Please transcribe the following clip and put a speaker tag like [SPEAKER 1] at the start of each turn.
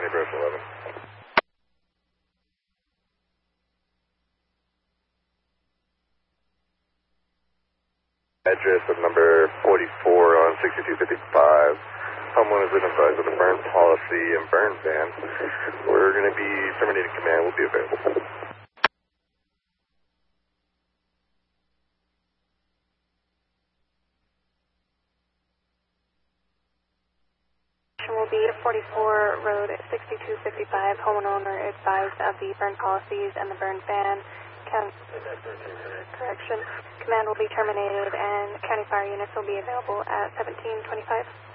[SPEAKER 1] Sandy Brush 11. Address of number 44 on 6255. Homeowners been advised of the burn policy and burn ban. We're going to be terminating command. Will be available.
[SPEAKER 2] Will be 44 Road 6255. Homeowner advised of the burn policies and the burn ban. Correction. Command will be terminated and county fire units will be available at 1725.